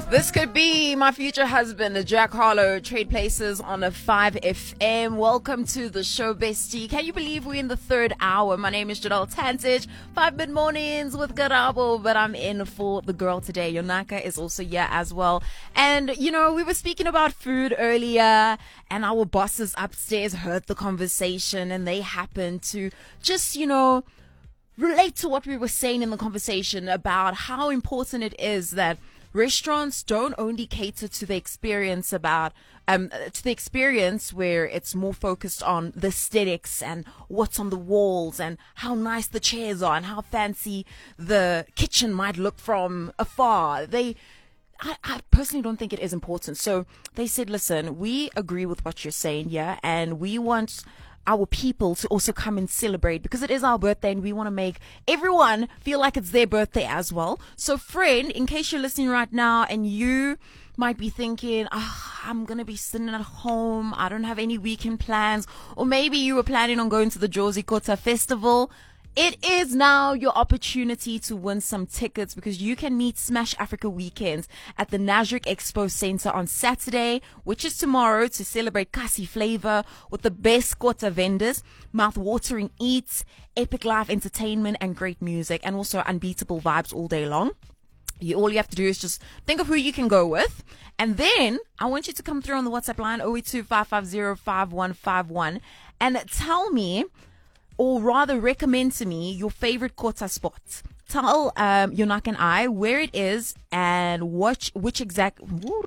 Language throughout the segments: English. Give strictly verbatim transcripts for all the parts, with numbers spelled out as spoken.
This could be my future husband, Jack Harlow, Trade Places on a five F M. Welcome to the show, bestie. Can you believe we're in the third hour? My name is Janelle Tantich. Five mid-mornings with Garabo, but I'm in for the girl today. Yonaka is also here as well. And, you know, we were speaking about food earlier, and our bosses upstairs heard the conversation, and they happened to just, you know, relate to what we were saying in the conversation about how important it is that restaurants don't only cater to the experience about um to the experience where it's more focused on the aesthetics and what's on the walls and how nice the chairs are and how fancy the kitchen might look from afar. They I, I personally don't think it is important. So they said, listen, we agree with what you're saying here, and we want our people to also come and celebrate because it is our birthday and we want to make everyone feel like it's their birthday as well. So friend, in case you're listening right now and you might be thinking, oh, I'm going to be sitting at home, I don't have any weekend plans, or maybe you were planning on going to the Jozi Kota Festival, it is now your opportunity to win some tickets because you can meet Smash Africa Weekends at the Nasrec Expo Center on Saturday, which is tomorrow, to celebrate Kasi flavor with the best Kota vendors, mouth-watering eats, epic live entertainment, and great music, and also unbeatable vibes all day long. You, all you have to do is just think of who you can go with. And then I want you to come through on the WhatsApp line zero eight two, five five zero, five one five one and tell me, or rather recommend to me, your favorite Kota spot. Tell um, Yonak and I where it is and which, which exact...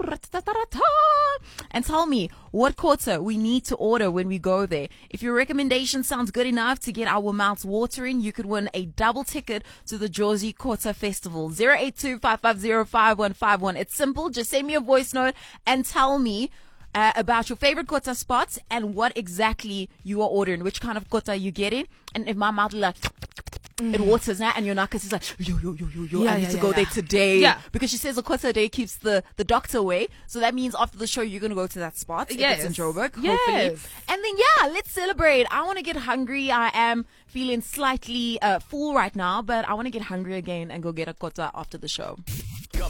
And tell me what Kota we need to order when we go there. If your recommendation sounds good enough to get our mouths watering, you could win a double ticket to the Jozi Kota Festival. zero eight two, five five zero, five one five one. It's simple. Just send me a voice note and tell me Uh, about your favorite Kota spots and what exactly you are ordering, which kind of Kota you getting. And if my mouth is like, mm. it waters now, and your Nakas is like, yo, yo, yo, yo, yo, yeah, I need yeah, to yeah, go yeah. there today. Yeah. Because she says a Kota a day keeps the, the doctor away. So that means after the show, you're going to go to that spot. If Yes. it's in Joburg, Yes. hopefully. And then, yeah, let's celebrate. I want to get hungry. I am feeling slightly uh, full right now, but I want to get hungry again and go get a Kota after the show.